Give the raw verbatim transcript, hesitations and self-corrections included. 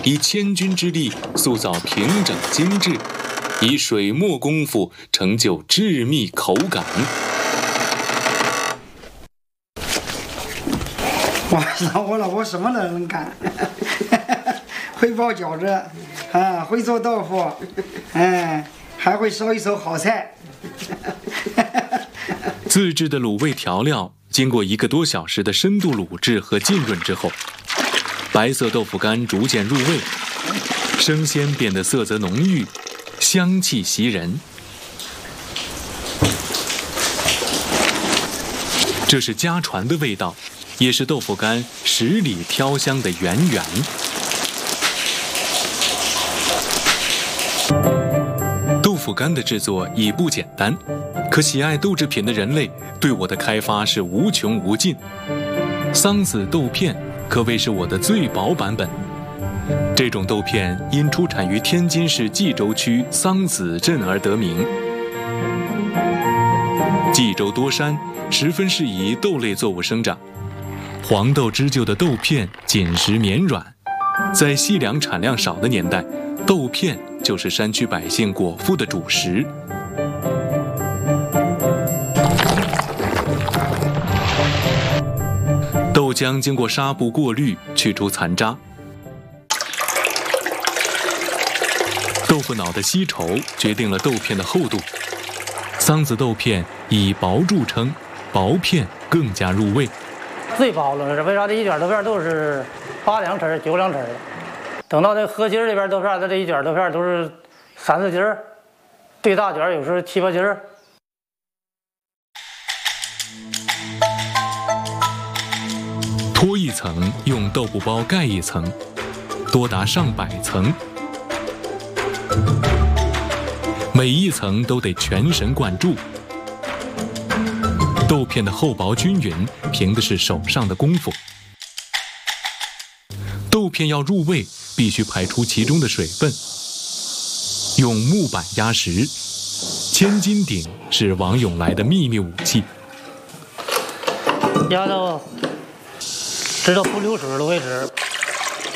以千钧之力塑造平整精致，以水墨功夫成就致密口感。 哇，我老婆什么都能干，会包饺子，啊，会做豆腐，嗯，还会烧一手好菜。 自制的卤味调料经过一个多小时的深度卤制和浸润之后，白色豆腐干逐渐入味，生鲜变得色泽浓郁，香气袭人。这是家传的味道，也是豆腐干十里挑香的源源。豆腐干的制作已不简单，可喜爱豆制品的人类对我的开发是无穷无尽。桑梓豆片可谓是我的最薄版本。这种豆片因出产于天津市蓟州区桑梓镇而得名。蓟州多山，十分适宜豆类作物生长。黄豆织就的豆片紧实绵软，在细粮产量少的年代，豆片就是山区百姓果腹的主食。豆浆经过纱布过滤，去除残渣。豆腐脑的稀稠决定了豆片的厚度。桑梓豆片以薄著称，薄片更加入味。 最薄了是为啥？这一卷豆片都是八两匙、九两匙的。等到这合筋这边豆片，它这一卷豆片都是三四斤儿，最大卷有时候七八斤儿。 脱一层，用豆腐包盖一层，多达上百层，每一层都得全神贯注。豆片的厚薄均匀，凭的是手上的功夫。豆片要入味，必须排出其中的水分。用木板压实，千斤顶是王永来的秘密武器。 压到直到不流水的为止，